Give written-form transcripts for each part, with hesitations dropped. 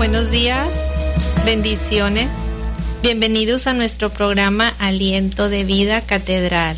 Buenos días, bendiciones. Bienvenidos a nuestro programa Aliento de Vida Catedral.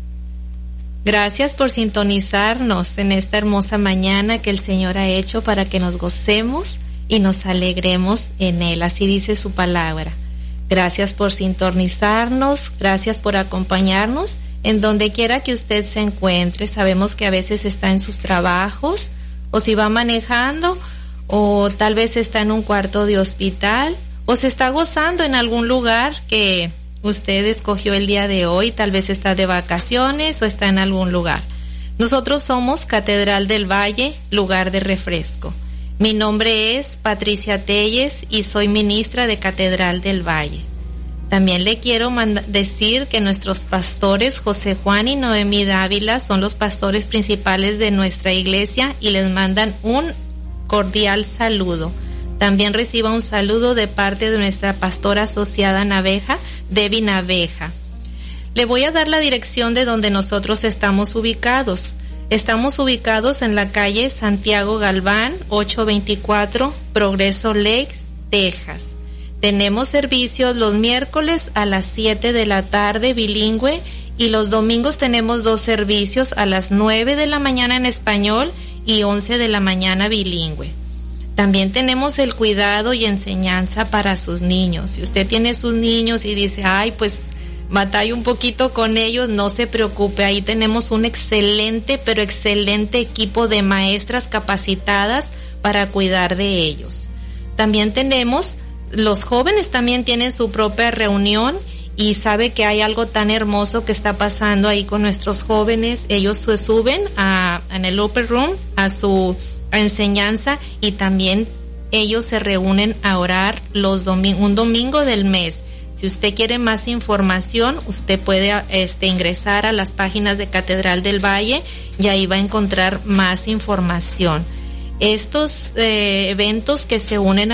Gracias por sintonizarnos en esta hermosa mañana que el Señor ha hecho para que nos gocemos y nos alegremos en Él. Así dice su palabra. Gracias por sintonizarnos, gracias por acompañarnos en donde quiera que usted se encuentre. Sabemos que a veces está en sus trabajos, o si va manejando, o tal vez está en un cuarto de hospital, o se está gozando en algún lugar que usted escogió el día de hoy. Tal vez está de vacaciones o está en algún lugar. Nosotros somos Catedral del Valle, lugar de refresco. Mi nombre es Patricia Telles y soy ministra de Catedral del Valle. También le quiero decir que nuestros pastores José Juan y Noemí Dávila son los pastores principales de nuestra iglesia y les mandan un cordial saludo. También reciba un saludo de parte de nuestra pastora asociada Naveja, Debbie Naveja. Le voy a dar la dirección de donde nosotros estamos ubicados. Estamos ubicados en la calle Santiago Galván, 824, Progreso Lakes, Texas. Tenemos servicios los miércoles a las 7 de la tarde bilingüe y los domingos tenemos 2 servicios a las 9 de la mañana en español y 11 de la mañana bilingüe. También tenemos el cuidado y enseñanza para sus niños. Si usted tiene sus niños y dice, ay, pues batalla un poquito con ellos, no se preocupe. Ahí tenemos un excelente, pero excelente equipo de maestras capacitadas para cuidar de ellos. También tenemos, los jóvenes también tienen su propia reunión y sabe que hay algo tan hermoso que está pasando ahí con nuestros jóvenes. Ellos se suben en el upper room a su enseñanza y también ellos se reúnen a orar un domingo del mes. Si usted quiere más información, usted puede ingresar a las páginas de Catedral del Valle y ahí va a encontrar más información. Estos eventos que se unen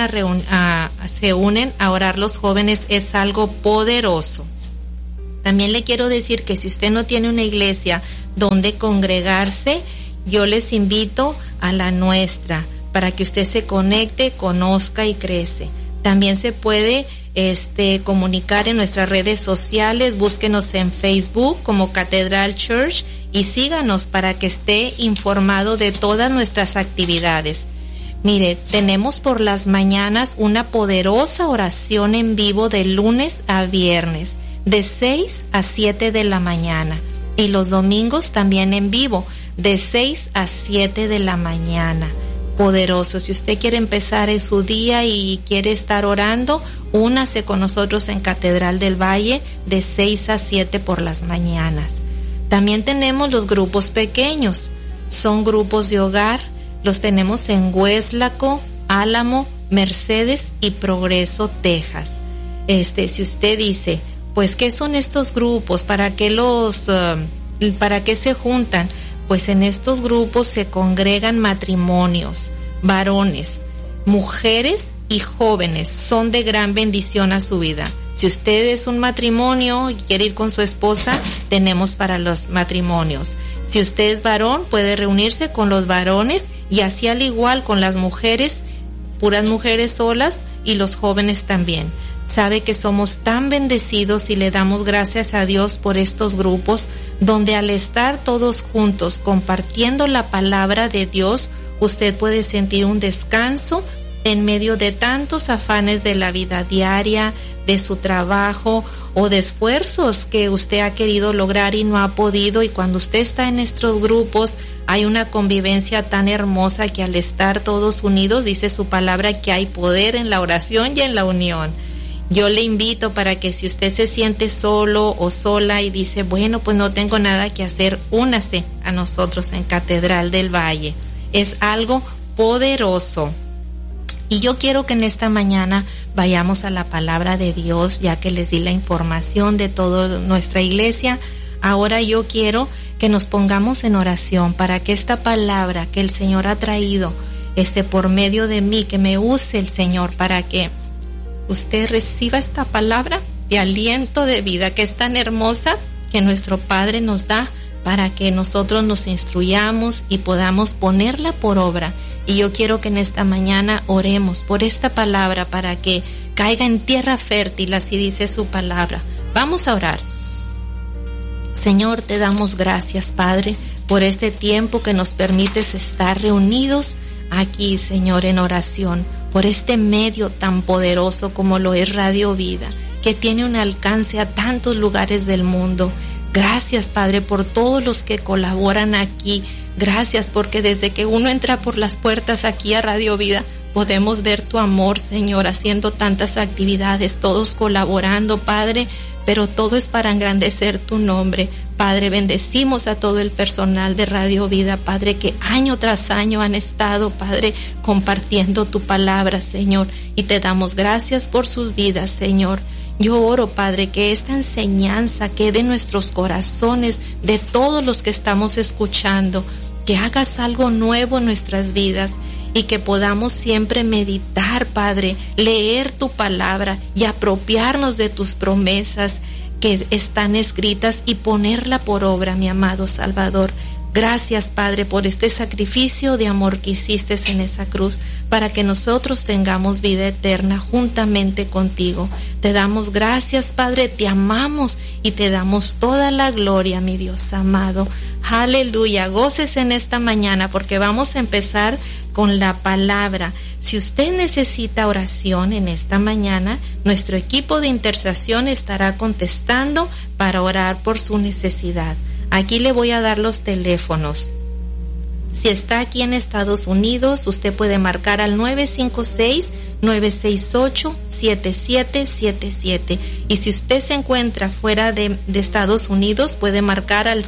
a orar los jóvenes es algo poderoso. También le quiero decir que si usted no tiene una iglesia donde congregarse, yo les invito a la nuestra para que usted se conecte, conozca y crece. También se puede comunicar en nuestras redes sociales. Búsquenos en Facebook como Catedral Church y síganos para que esté informado de todas nuestras actividades. Mire, tenemos por las mañanas una poderosa oración en vivo de lunes a viernes, de 6 a 7 de la mañana. Y los domingos también en vivo, de 6 a 7 de la mañana. Poderoso. Si usted quiere empezar en su día y quiere estar orando, únase con nosotros en Catedral del Valle de 6 a 7 por las mañanas. También tenemos los grupos pequeños. Son grupos de hogar. Los tenemos en Hueslaco, Álamo, Mercedes y Progreso, Texas. Si usted dice, pues, ¿qué son estos grupos? ¿Para qué se juntan? Pues en estos grupos se congregan matrimonios, varones, mujeres y jóvenes. Son de gran bendición a su vida. Si usted es un matrimonio y quiere ir con su esposa, tenemos para los matrimonios. Si usted es varón, puede reunirse con los varones y así al igual con las mujeres, puras mujeres solas y los jóvenes también. Sabe que somos tan bendecidos y le damos gracias a Dios por estos grupos donde al estar todos juntos compartiendo la palabra de Dios, usted puede sentir un descanso en medio de tantos afanes de la vida diaria, de su trabajo o de esfuerzos que usted ha querido lograr y no ha podido. Y cuando usted está en estos grupos hay una convivencia tan hermosa que al estar todos unidos, dice su palabra que hay poder en la oración y en la unión. Yo le invito para que si usted se siente solo o sola y dice, bueno, pues no tengo nada que hacer, únase a nosotros en Catedral del Valle. Es algo poderoso. Y yo quiero que en esta mañana vayamos a la palabra de Dios, ya que les di la información de toda nuestra iglesia. Ahora yo quiero que nos pongamos en oración para que esta palabra que el Señor ha traído, por medio de mí, que me use el Señor para que usted reciba esta palabra de aliento de vida que es tan hermosa que nuestro Padre nos da para que nosotros nos instruyamos y podamos ponerla por obra Y yo quiero que en esta mañana oremos por esta palabra para que caiga en tierra fértil, así dice su palabra. Vamos a orar. Señor, te damos gracias, Padre, por este tiempo que nos permites estar reunidos aquí, Señor, en oración, por este medio tan poderoso como lo es Radio Vida, que tiene un alcance a tantos lugares del mundo. Gracias, Padre, por todos los que colaboran aquí. Gracias porque desde que uno entra por las puertas aquí a Radio Vida, podemos ver tu amor, Señor, haciendo tantas actividades, todos colaborando, Padre, pero todo es para engrandecer tu nombre. Padre, bendecimos a todo el personal de Radio Vida, Padre, que año tras año han estado, Padre, compartiendo tu palabra, Señor, y te damos gracias por sus vidas, Señor. Yo oro, Padre, que esta enseñanza quede en nuestros corazones de todos los que estamos escuchando, que hagas algo nuevo en nuestras vidas y que podamos siempre meditar, Padre, leer tu palabra y apropiarnos de tus promesas que están escritas y ponerla por obra, mi amado Salvador. Gracias, Padre, por este sacrificio de amor que hiciste en esa cruz para que nosotros tengamos vida eterna juntamente contigo. Te damos gracias, Padre, te amamos y te damos toda la gloria, mi Dios amado. Aleluya, goces en esta mañana porque vamos a empezar con la palabra. Si usted necesita oración en esta mañana, nuestro equipo de intercesión estará contestando para orar por su necesidad. Aquí le voy a dar los teléfonos. Si está aquí en Estados Unidos, usted puede marcar al 956-968-7777. Y si usted se encuentra fuera de Estados Unidos, puede marcar al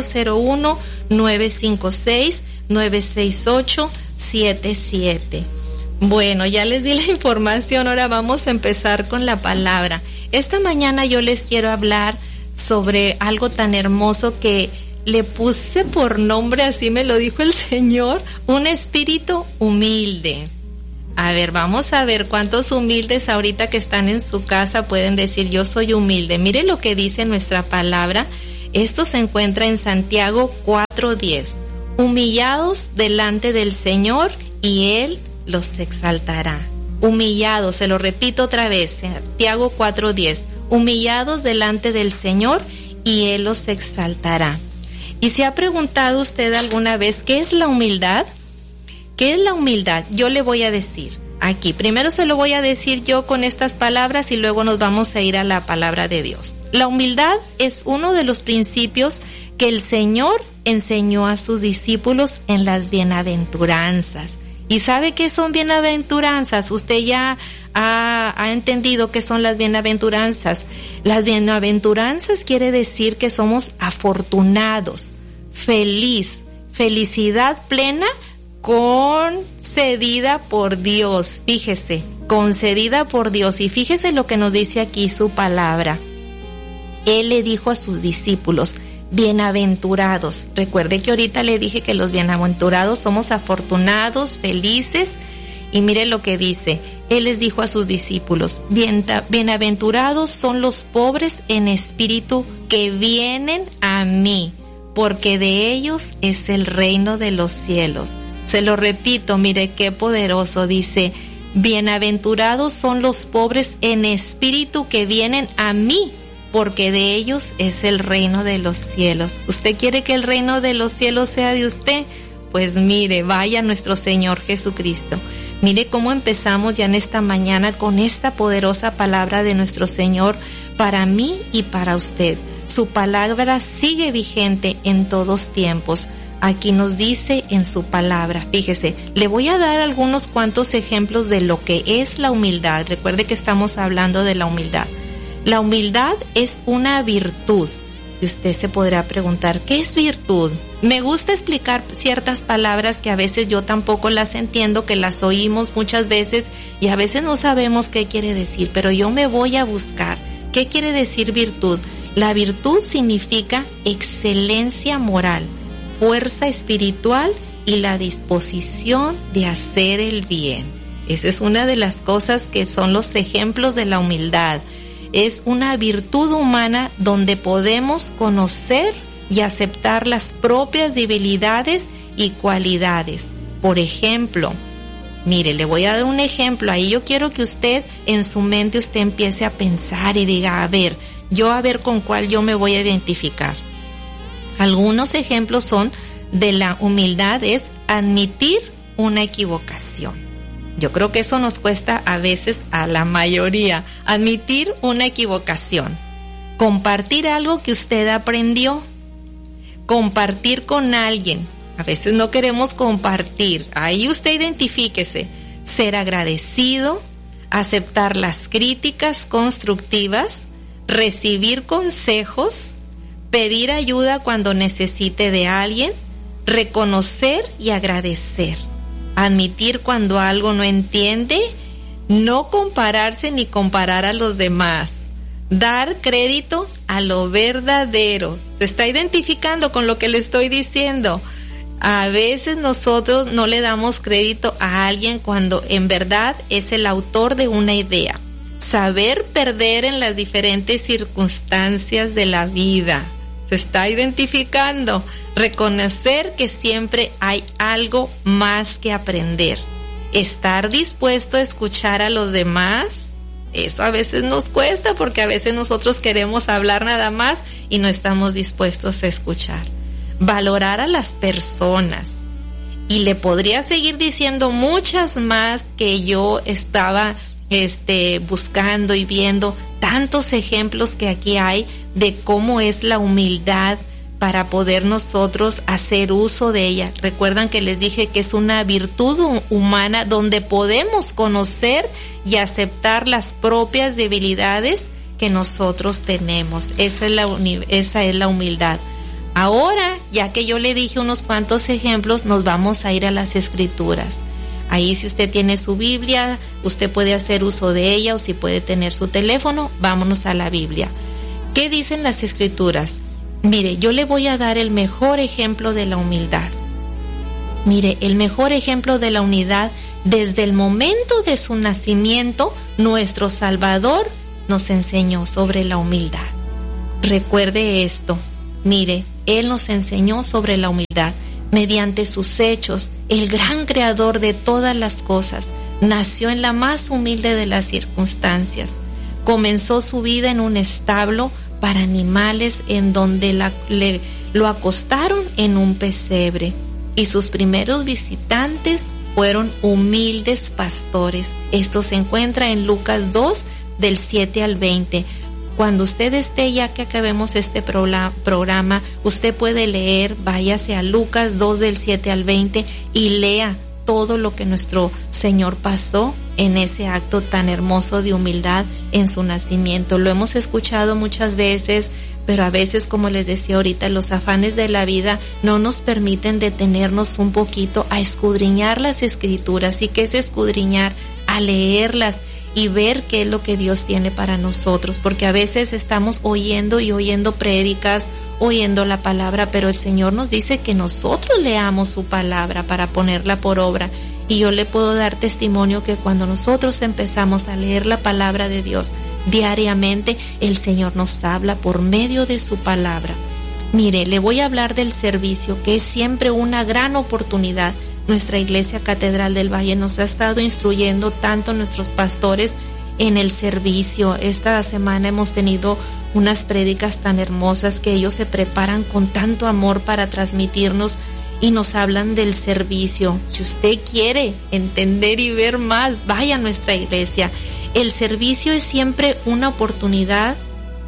001-956-968-77. Bueno, ya les di la información, ahora vamos a empezar con la palabra. Esta mañana yo les quiero hablar sobre algo tan hermoso que le puse por nombre, así me lo dijo el Señor, un espíritu humilde. A ver, vamos a ver cuántos humildes ahorita que están en su casa pueden decir yo soy humilde. Mire lo que dice nuestra palabra. Esto se encuentra en Santiago 4:10. Humillados delante del Señor y Él los exaltará. Humillados, se lo repito otra vez, Santiago 4:10. Humillados delante del Señor y Él los exaltará. ¿Y se ha preguntado usted alguna vez qué es la humildad? ¿Qué es la humildad? Yo le voy a decir aquí. Primero se lo voy a decir yo con estas palabras y luego nos vamos a ir a la palabra de Dios. La humildad es uno de los principios que el Señor enseñó a sus discípulos en las bienaventuranzas. ¿Y sabe qué son bienaventuranzas? Usted ya ha entendido qué son las bienaventuranzas. Las bienaventuranzas quiere decir que somos afortunados, felicidad plena concedida por Dios. Fíjese, concedida por Dios. Y fíjese lo que nos dice aquí su palabra. Él le dijo a sus discípulos, bienaventurados. Recuerde que ahorita le dije que los bienaventurados somos afortunados, felices. Y mire lo que dice. Él les dijo a sus discípulos, bienaventurados son los pobres en espíritu que vienen a mí, porque de ellos es el reino de los cielos. Se lo repito, mire qué poderoso. Dice, bienaventurados son los pobres en espíritu que vienen a mí, porque de ellos es el reino de los cielos. ¿Usted quiere que el reino de los cielos sea de usted? Pues mire, vaya a nuestro Señor Jesucristo. Mire cómo empezamos ya en esta mañana con esta poderosa palabra de nuestro Señor para mí y para usted. Su palabra sigue vigente en todos tiempos. Aquí nos dice en su palabra, fíjese, le voy a dar algunos cuantos ejemplos de lo que es la humildad. Recuerde que estamos hablando de la humildad. La humildad es una virtud. Y usted se podrá preguntar, ¿qué es virtud? Me gusta explicar ciertas palabras que a veces yo tampoco las entiendo, que las oímos muchas veces y a veces no sabemos qué quiere decir, pero yo me voy a buscar. ¿Qué quiere decir virtud? La virtud significa excelencia moral, fuerza espiritual y la disposición de hacer el bien. Esa es una de las cosas que son los ejemplos de la humildad. Es una virtud humana donde podemos conocer y aceptar las propias debilidades y cualidades. Por ejemplo, Mire, le voy a dar un ejemplo. Ahí yo quiero que usted, en su mente, usted empiece a pensar y diga, a ver con cuál yo me voy a identificar. Algunos ejemplos son de la humildad, es admitir una equivocación. Yo creo que eso nos cuesta a veces a la mayoría, admitir una equivocación. Compartir algo que usted aprendió. Compartir con alguien. A veces no queremos compartir. Ahí usted identifíquese. Ser agradecido, aceptar las críticas constructivas, recibir consejos, pedir ayuda cuando necesite de alguien, reconocer y agradecer, admitir cuando algo no entiende, no compararse ni comparar a los demás, dar crédito a lo verdadero. ¿Se está identificando con lo que le estoy diciendo? A veces nosotros no le damos crédito a alguien cuando en verdad es el autor de una idea. Saber perder en las diferentes circunstancias de la vida. Se está identificando. Reconocer que siempre hay algo más que aprender. Estar dispuesto a escuchar a los demás. Eso a veces nos cuesta porque a veces nosotros queremos hablar nada más y no estamos dispuestos a escuchar. Valorar a las personas. Y le podría seguir diciendo muchas más que yo estaba buscando y viendo, tantos ejemplos que aquí hay de cómo es la humildad para poder nosotros hacer uso de ella. Recuerdan que les dije que es una virtud humana donde podemos conocer y aceptar las propias debilidades que nosotros tenemos. Esa es la humildad. Ahora, ya que yo le dije unos cuantos ejemplos, nos vamos a ir a las Escrituras. Ahí, si usted tiene su Biblia, usted puede hacer uso de ella, o si puede tener su teléfono, vámonos a la Biblia. ¿Qué dicen las Escrituras? Mire, yo le voy a dar el mejor ejemplo de la humildad. Mire, el mejor ejemplo de la humildad, desde el momento de su nacimiento, nuestro Salvador nos enseñó sobre la humildad. Recuerde esto. Mire, Él nos enseñó sobre la humildad. Mediante sus hechos, el gran creador de todas las cosas nació en la más humilde de las circunstancias. Comenzó su vida en un establo para animales en donde lo acostaron en un pesebre. Y sus primeros visitantes fueron humildes pastores. Esto se encuentra en Lucas 2, del 7 al 20. Cuando usted esté, ya que acabemos este programa, usted puede leer, váyase a Lucas 2 del 7 al 20 y lea todo lo que nuestro Señor pasó en ese acto tan hermoso de humildad en su nacimiento. Lo hemos escuchado muchas veces, pero a veces, como les decía ahorita, los afanes de la vida no nos permiten detenernos un poquito a escudriñar las Escrituras. ¿Y qué es escudriñar? A leerlas y ver qué es lo que Dios tiene para nosotros, porque a veces estamos oyendo prédicas, oyendo la palabra, pero el Señor nos dice que nosotros leamos su palabra para ponerla por obra. Y yo le puedo dar testimonio que cuando nosotros empezamos a leer la palabra de Dios diariamente, el Señor nos habla por medio de su palabra. Mire, le voy a hablar del servicio, que es siempre una gran oportunidad. Nuestra Iglesia Catedral del Valle nos ha estado instruyendo tanto nuestros pastores en el servicio. Esta semana hemos tenido unas prédicas tan hermosas que ellos se preparan con tanto amor para transmitirnos y nos hablan del servicio. Si usted quiere entender y ver más, vaya a nuestra iglesia. El servicio es siempre una oportunidad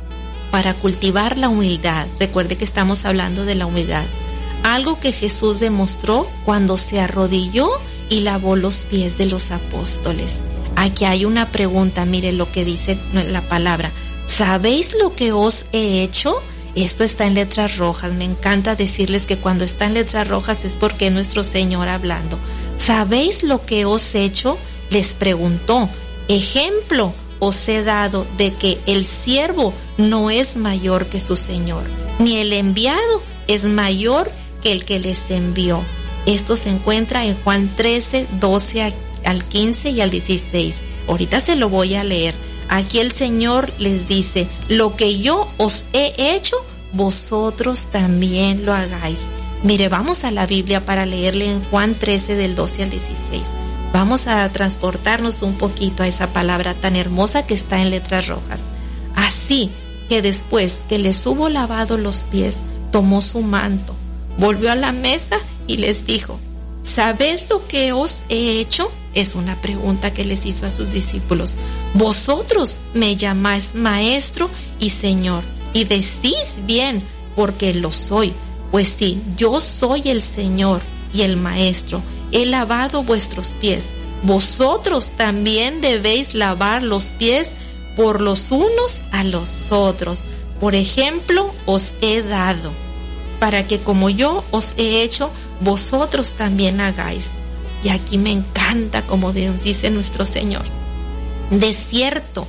para cultivar la humildad. Recuerde que estamos hablando de la humildad. Algo que Jesús demostró cuando se arrodilló y lavó los pies de los apóstoles. Aquí hay una pregunta, mire lo que dice la palabra. ¿Sabéis lo que os he hecho? Esto está en letras rojas. Me encanta decirles que cuando está en letras rojas es porque es nuestro Señor hablando. ¿Sabéis lo que os he hecho? Les preguntó. Ejemplo os he dado de que el siervo no es mayor que su Señor, ni el enviado es mayor que el que les envió. Esto se encuentra en Juan 13, 12 al 15 y al 16. Ahorita se lo voy a leer. Aquí el Señor les dice, lo que yo os he hecho, vosotros también lo hagáis. Mire, vamos a la Biblia para leerle en Juan 13 del 12 al 16. Vamos a transportarnos un poquito a esa palabra tan hermosa que está en letras rojas. Así que después que les hubo lavado los pies, tomó su manto, volvió a la mesa y les dijo: ¿sabed lo que os he hecho? Es una pregunta que les hizo a sus discípulos. Vosotros me llamáis maestro y señor, y decís bien, porque lo soy. Pues sí, yo soy el Señor y el maestro. He lavado vuestros pies. Vosotros también debéis lavar los pies por los unos a los otros. Por ejemplo, os he dado, para que como yo os he hecho, vosotros también hagáis. Y aquí me encanta como dice nuestro Señor. De cierto,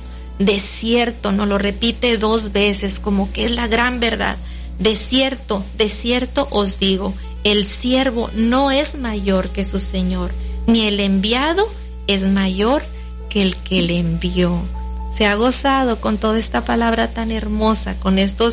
nos lo repite 2 veces, como que es la gran verdad. De cierto os digo, el siervo no es mayor que su Señor, ni el enviado es mayor que el que le envió. Se ha gozado con toda esta palabra tan hermosa, con estos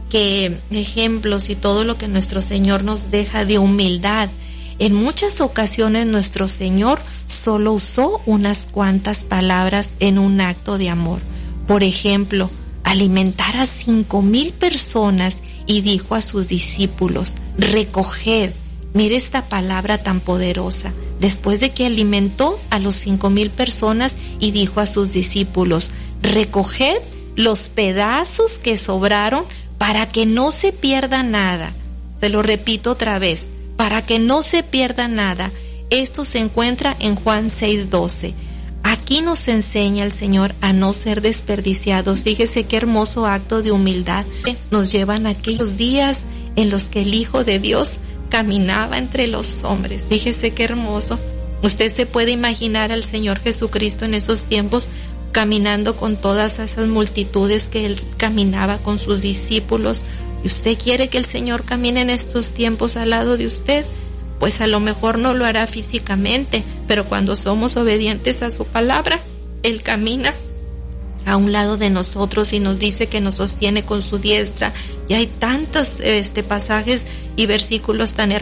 ejemplos y todo lo que nuestro Señor nos deja de humildad. En muchas ocasiones nuestro Señor solo usó unas cuantas palabras en un acto de amor. Por ejemplo, alimentar a 5,000 personas y dijo a sus discípulos: recoged. Mire esta palabra tan poderosa. Después de que alimentó a los 5,000 personas y dijo a sus discípulos: recoged los pedazos que sobraron para que no se pierda nada. Se lo repito otra vez, para que no se pierda nada. Esto se encuentra en Juan 6:12. Aquí nos enseña el Señor a no ser desperdiciados. Fíjese qué hermoso acto de humildad nos llevan aquellos días en los que el Hijo de Dios caminaba entre los hombres. Fíjese qué hermoso. Usted se puede imaginar al Señor Jesucristo en esos tiempos caminando con todas esas multitudes que Él caminaba con sus discípulos. ¿Y usted quiere que el Señor camine en estos tiempos al lado de usted? Pues a lo mejor no lo hará físicamente, pero cuando somos obedientes a su palabra, Él camina a un lado de nosotros y nos dice que nos sostiene con su diestra. Y hay tantos pasajes y versículos tan hermosos